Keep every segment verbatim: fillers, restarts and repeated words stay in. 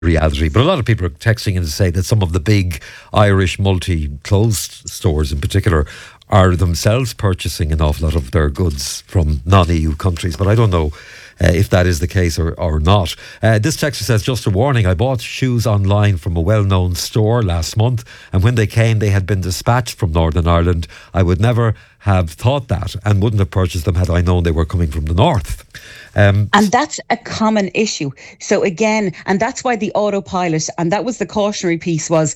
reality. But a lot of people are texting in to say that some of the big Irish multi-clothes stores in particular are themselves purchasing an awful lot of their goods from non-E U countries. But I don't know uh, if that is the case or, or not. Uh, this texter says, just a warning, I bought shoes online from a well-known store last month, and when they came they had been dispatched from Northern Ireland. I would never have thought that and wouldn't have purchased them had I known they were coming from the north. Um, and that's a common issue. So again, and that's why the autopilot, and that was the cautionary piece, was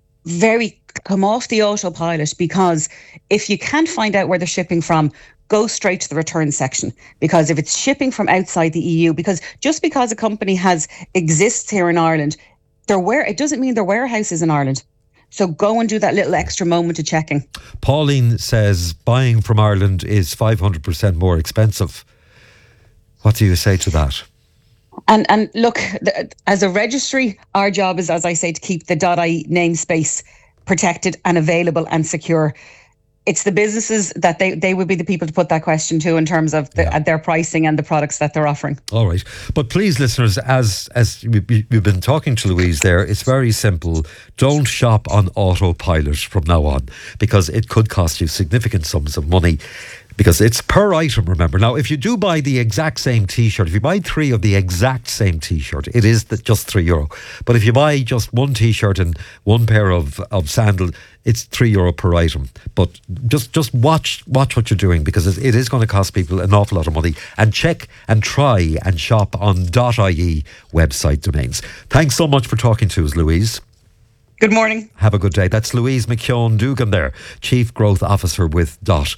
very come off the autopilot, because if you can't find out where they're shipping from, go straight to the return section. Because if it's shipping from outside the E U, because just because a company has exists here in Ireland, their ware it doesn't mean their warehouse is in Ireland. So go and do that little extra moment of checking. Pauline says buying from Ireland is five hundred percent more expensive. What do you say to that? And and look, the, as a registry, our job is, as I say, to keep the .ie namespace protected and available and secure. It's the businesses that they, they would be the people to put that question to in terms of the, yeah. their pricing and the products that they're offering. All right. But please, listeners, as as we've been talking to Louise there, it's very simple. Don't shop on autopilot from now on, because it could cost you significant sums of money. Because it's per item, remember. Now, if you do buy the exact same T-shirt, if you buy three of the exact same T-shirt, it is the, just three euro. But if you buy just one T-shirt and one pair of, of sandals, it's three euro per item. But just just watch watch what you're doing, because it, it is going to cost people an awful lot of money. And check and try and shop on .ie website domains. Thanks so much for talking to us, Louise. Good morning. Have a good day. That's Louise McKeown Dugan there, Chief Growth Officer with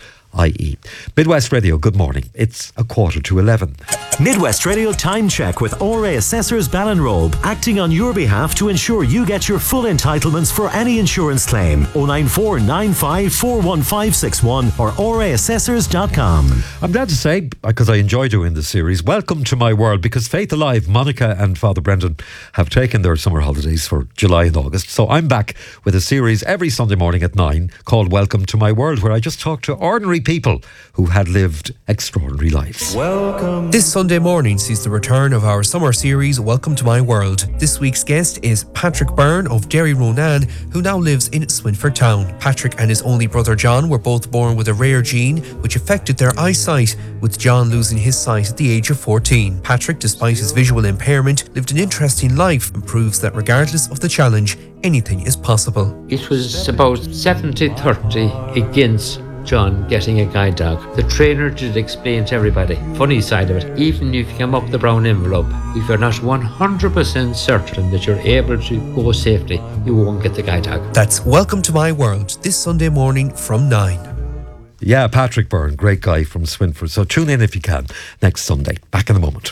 .ie. Midwest Radio, good morning. It's a quarter to eleven. Midwest Radio Time Check with O R A Assessors Ballinrobe, acting on your behalf to ensure you get your full entitlements for any insurance claim. oh nine four nine five four one five six one or O R A assessors dot com. I'm glad to say, because I enjoy doing this series, welcome to my world, because Faith Alive, Monica and Father Brendan have taken their summer holidays for July and August. So I'm back with a series every Sunday morning at nine called Welcome to My World, where I just talk to ordinary people who had lived extraordinary lives. Welcome. This Sunday morning sees the return of our summer series Welcome to My World. This week's guest is Patrick Byrne of Derry Ronan, who now lives in Swinford Town. Patrick and his only brother John were both born with a rare gene which affected their eyesight, with John losing his sight at the age of fourteen. Patrick, despite his visual impairment, lived an interesting life and proves that regardless of the challenge, anything is possible. It was about seventy thirty against John getting a guide dog. The trainer did explain to everybody, funny side of it, even if you come up the brown envelope, if you're not one hundred percent certain that you're able to go safely, you won't get the guide dog. That's Welcome to My World, this Sunday morning from nine. Yeah, Patrick Byrne, great guy from Swinford. So tune in if you can next Sunday. Back in a moment.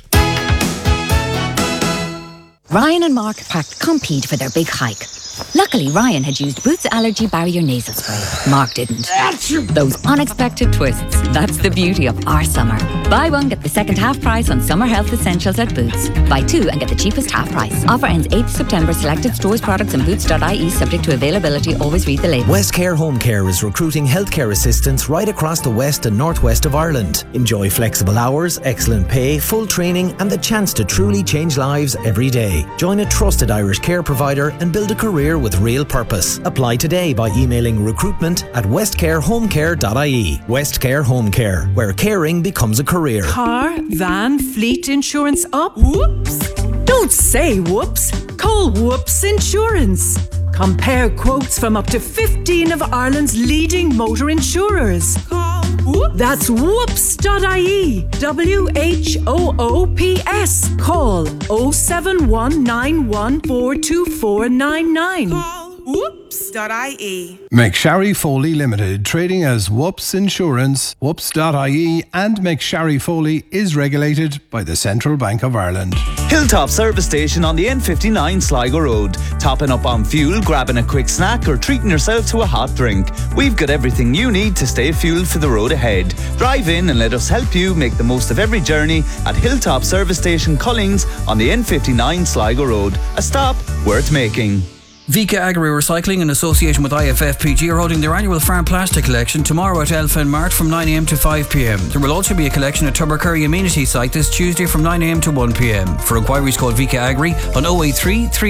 Ryan and Mark packed Compeed for their big hike. Luckily, Ryan had used Boots Allergy Barrier Nasal Spray. Mark didn't. Those unexpected twists. That's the beauty of our summer. Buy one, get the second half price on summer health essentials at Boots. Buy two and get the cheapest half price. Offer ends eighth of September. Selected stores, products and boots dot I E subject to availability. Always read the label. Westcare Home Care is recruiting healthcare assistants right across the west and northwest of Ireland. Enjoy flexible hours, excellent pay, full training and the chance to truly change lives every day. Join a trusted Irish care provider and build a career with real purpose. Apply today by emailing recruitment at westcare home care dot I E. Westcare Home Care, where caring becomes a career. Car, van, fleet insurance up? Whoops! Don't say whoops. Call Whoops Insurance. Compare quotes from up to fifteen of Ireland's leading motor insurers. Call Whoops. That's whoops dot I E. W H O O P S. Call oh seven one nine one four two four nine nine. Call whoops dot I E. McSharry Foley Limited, trading as Whoops Insurance, whoops dot I E, and McSharry Foley is regulated by the Central Bank of Ireland. Hilltop Service Station on the N fifty-nine Sligo Road. Topping up on fuel, grabbing a quick snack or treating yourself to a hot drink. We've got everything you need to stay fueled for the road ahead. Drive in and let us help you make the most of every journey at Hilltop Service Station Cullings on the N fifty-nine Sligo Road. A stop worth making. Vika Agri Recycling in association with I F F P G are holding their annual farm plastic collection tomorrow at Elfen Mart from nine a m to five p m. There will also be a collection at Tubbercurry Amenity site this Tuesday from nine a m to one p m. For inquiries, call Vika Agri on oh eight three, three